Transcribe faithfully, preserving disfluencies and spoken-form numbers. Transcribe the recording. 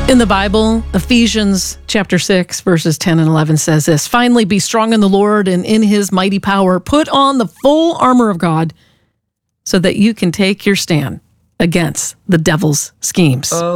In the Bible, Ephesians chapter six, verses ten and eleven says this, "Finally, be strong in the Lord and in his mighty power. Put on the full armor of God so that you can take your stand against the devil's schemes."